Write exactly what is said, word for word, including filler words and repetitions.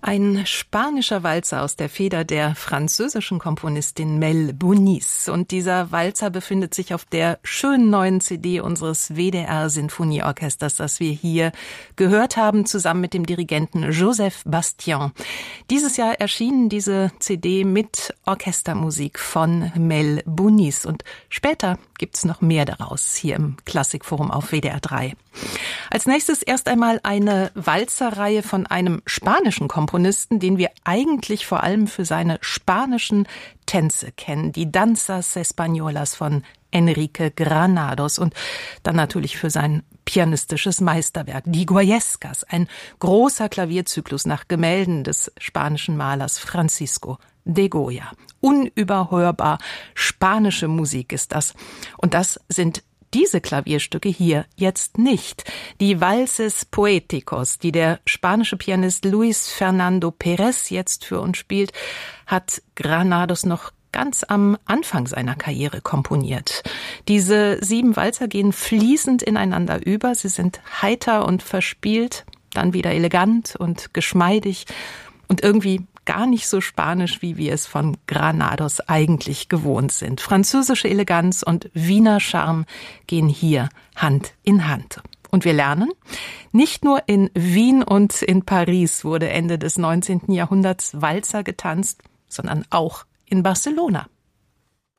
Ein spanischer Walzer aus der Feder der französischen Komponistin Mel Bonis. Und dieser Walzer befindet sich auf der schönen neuen C D unseres W D R-Sinfonieorchesters, das wir hier gehört haben, zusammen mit dem Dirigenten Joseph Bastian. Dieses Jahr erschienen diese C D mit Orchestermusik von Mel Bonis. Und später gibt's noch mehr daraus hier im Klassikforum auf W D R drei. Als nächstes erst einmal eine Walzerreihe von einem spanischen Komponisten, den wir eigentlich vor allem für seine spanischen Tänze kennen, die Danzas Españolas von Enrique Granados, und dann natürlich für sein pianistisches Meisterwerk, die Guayescas, ein großer Klavierzyklus nach Gemälden des spanischen Malers Francisco de Goya. Unüberhörbar spanische Musik ist das. Und das sind diese Klavierstücke hier jetzt nicht. Die Valses Poéticos, die der spanische Pianist Luis Fernando Pérez jetzt für uns spielt, hat Granados noch ganz am Anfang seiner Karriere komponiert. Diese sieben Walzer gehen fließend ineinander über. Sie sind heiter und verspielt, dann wieder elegant und geschmeidig und irgendwie gar nicht so spanisch, wie wir es von Granados eigentlich gewohnt sind. Französische Eleganz und Wiener Charme gehen hier Hand in Hand. Und wir lernen, nicht nur in Wien und in Paris wurde Ende des neunzehnten Jahrhunderts Walzer getanzt, sondern auch in Barcelona.